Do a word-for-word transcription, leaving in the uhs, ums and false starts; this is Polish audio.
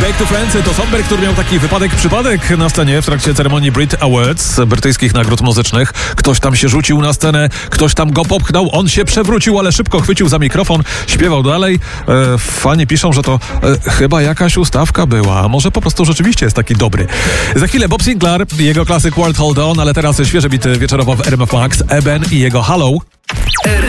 Take Two Friends to Somber, który miał taki wypadek, przypadek na scenie w trakcie ceremonii Brit Awards, brytyjskich nagród muzycznych. Ktoś tam się rzucił na scenę, ktoś tam go popchnął, on się przewrócił, ale szybko chwycił za mikrofon, śpiewał dalej. E, fani piszą, że to e, chyba jakaś ustawka była, a może po prostu rzeczywiście jest taki dobry. Za chwilę Bob Sinclair, jego klasyk World Hold On, ale teraz świeże bity wieczorowo w R M F Max, Eben i jego Hello.